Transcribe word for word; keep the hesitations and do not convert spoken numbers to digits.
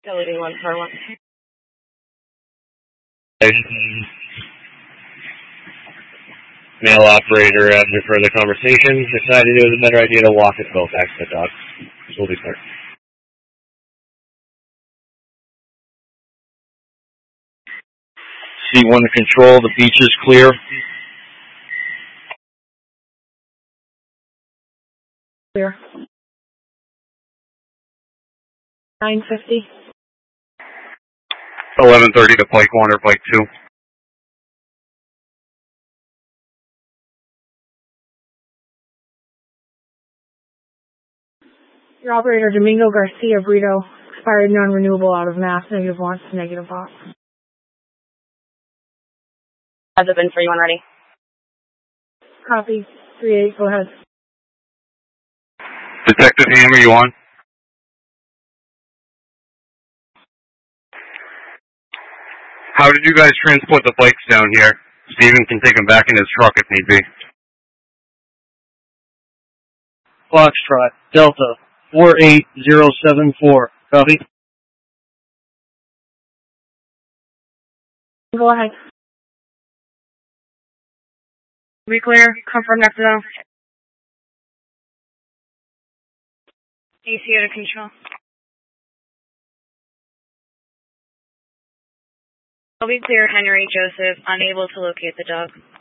Facility one four one. Male operator, after further conversation, decided it was a better idea to walk us both back to the dog. So we'll be clear. C one to control, the beach is clear. Clear. nine fifty. eleven thirty to Pike one or Pike two. Your operator, Domingo Garcia Brito, expired non-renewable out of mass, negative wants, negative box. Has it been three one ready? Copy. three eight, go ahead. Detective Hammer, you on? How did you guys transport the bikes down here? Steven can take them back in his truck if need be. Foxtrot, Delta, four eight zero seven four. Copy? Go ahead. We clear. Confirm next zone. A C out of control. I'll be clear, Henry Joseph, unable to locate the dog.